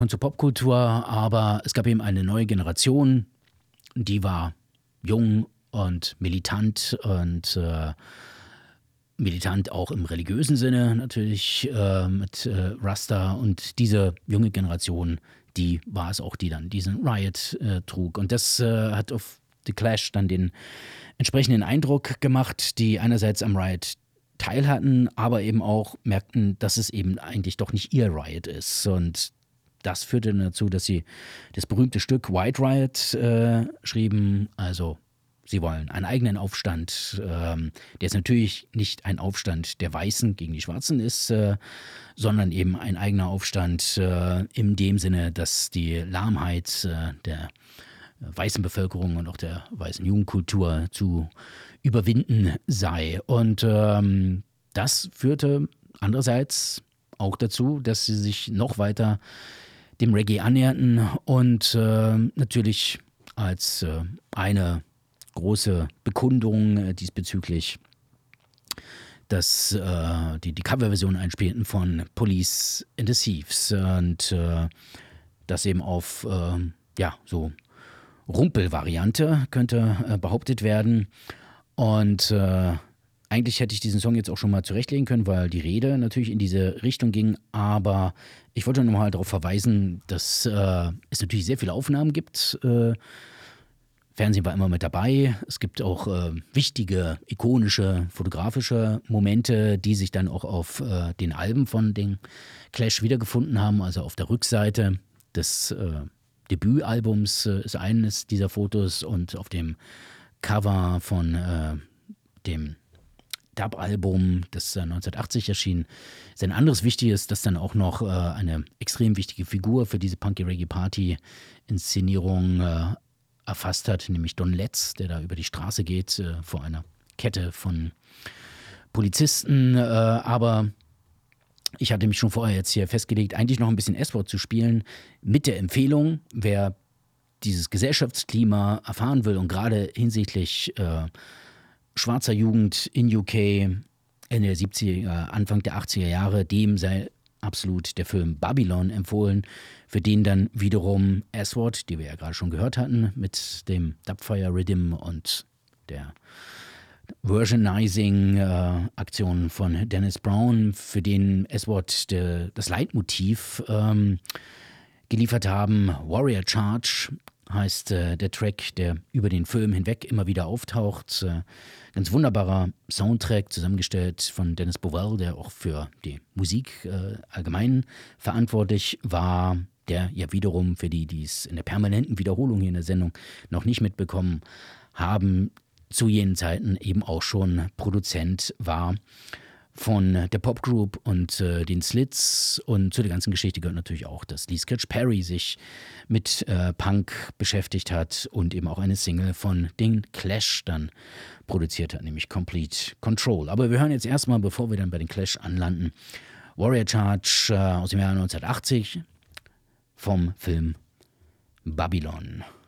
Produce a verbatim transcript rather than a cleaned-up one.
und zur Popkultur, aber es gab eben eine neue Generation, die war jung und militant und äh, militant auch im religiösen Sinne natürlich äh, mit äh, Rasta, und diese junge Generation, die war es auch, die dann diesen Riot äh, trug, und das äh, hat auf The Clash dann den entsprechenden Eindruck gemacht, die einerseits am Riot teil hatten, aber eben auch merkten, dass es eben eigentlich doch nicht ihr Riot ist, und das führte dann dazu, dass sie das berühmte Stück White Riot äh, schrieben. Also sie wollen einen eigenen Aufstand, ähm, der ist natürlich nicht ein Aufstand der Weißen gegen die Schwarzen ist, äh, sondern eben ein eigener Aufstand äh, in dem Sinne, dass die Lahmheit äh, der weißen Bevölkerung und auch der weißen Jugendkultur zu überwinden sei. Und ähm, das führte andererseits auch dazu, dass sie sich noch weiter dem Reggae annäherten und äh, natürlich als äh, eine große Bekundung äh, diesbezüglich dass äh, die, die Coverversion einspielten von Police and the Thieves, und äh, das eben auf äh, ja, so Rumpel-Variante könnte äh, behauptet werden. Und äh, eigentlich hätte ich diesen Song jetzt auch schon mal zurechtlegen können, weil die Rede natürlich in diese Richtung ging. Aber ich wollte nochmal darauf verweisen, dass äh, es natürlich sehr viele Aufnahmen gibt. Äh, Fernsehen war immer mit dabei. Es gibt auch äh, wichtige, ikonische, fotografische Momente, die sich dann auch auf äh, den Alben von den Clash wiedergefunden haben. Also auf der Rückseite des äh, Debütalbums äh, ist eines dieser Fotos, und auf dem Cover von äh, dem Dub-Album, das neunzehnhundertachtzig erschien, ist ein anderes wichtiges, das dann auch noch äh, eine extrem wichtige Figur für diese Punky-Reggae-Party-Inszenierung äh, erfasst hat, nämlich Don Letts, der da über die Straße geht äh, vor einer Kette von Polizisten. Äh, aber ich hatte mich schon vorher jetzt hier festgelegt, eigentlich noch ein bisschen S-Wort zu spielen, mit der Empfehlung, wer dieses Gesellschaftsklima erfahren will und gerade hinsichtlich äh, schwarzer Jugend in U K Ende der siebziger, Anfang der achtziger Jahre, dem sei absolut der Film Babylon empfohlen, für den dann wiederum S-Wort, die wir ja gerade schon gehört hatten, mit dem Dubfire Rhythm und der Versionizing-Aktion äh, von Dennis Brown, für den S-Wort das Leitmotiv ähm, geliefert haben. Warrior Charge heißt äh, der Track, der über den Film hinweg immer wieder auftaucht. Äh, ganz wunderbarer Soundtrack, zusammengestellt von Dennis Bovell, der auch für die Musik äh, allgemein verantwortlich war, der ja wiederum, für die, die es in der permanenten Wiederholung hier in der Sendung noch nicht mitbekommen haben, zu jenen Zeiten eben auch schon Produzent war von der Popgroup und äh, den Slits. Und zu der ganzen Geschichte gehört natürlich auch, dass Lee Scratch Perry sich mit äh, Punk beschäftigt hat und eben auch eine Single von den Clash dann produziert hat, nämlich Complete Control. Aber wir hören jetzt erstmal, bevor wir dann bei den Clash anlanden, Warrior Charge äh, aus dem Jahr neunzehnhundertachtzig vom Film Babylon.